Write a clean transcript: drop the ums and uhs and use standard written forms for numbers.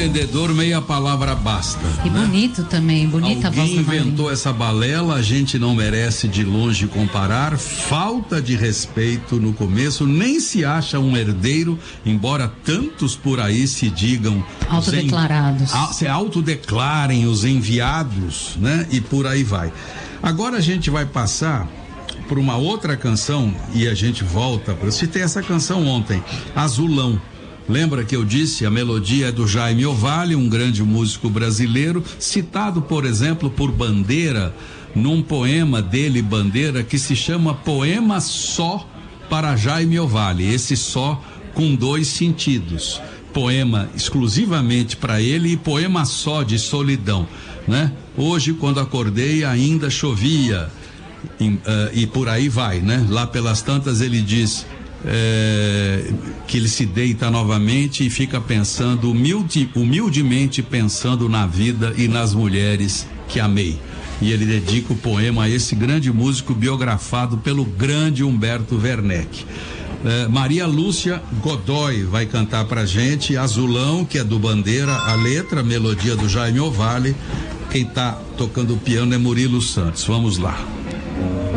entendedor, meia palavra basta. E né? bonito também, bonita a voz do Marinho. Alguém inventou essa balela, a gente não merece de longe comparar, falta de respeito no começo, nem se acha um herdeiro, embora tantos por aí se digam... Autodeclarados. Se autodeclarem os enviados, né? E por aí vai. Agora a gente vai passar por uma outra canção e a gente volta, eu citei essa canção ontem, Azulão. Lembra que eu disse, a melodia é do Jaime Ovalle, um grande músico brasileiro, citado, por exemplo, por Bandeira, num poema dele, Bandeira, que se chama Poema Só para Jaime Ovalle. Esse só com dois sentidos. Poema exclusivamente para ele e poema só de solidão, né? Hoje, quando acordei, ainda chovia, e por aí vai, né? Lá pelas tantas ele diz... que ele se deita novamente e fica pensando, humildemente pensando na vida e nas mulheres que amei. E ele dedica o poema a esse grande músico biografado pelo grande Humberto Werneck. Maria Lúcia Godoy vai cantar pra gente Azulão, que é do Bandeira, a letra, a melodia do Jaime Ovalle. Quem tá tocando o piano é Murilo Santos. Vamos lá.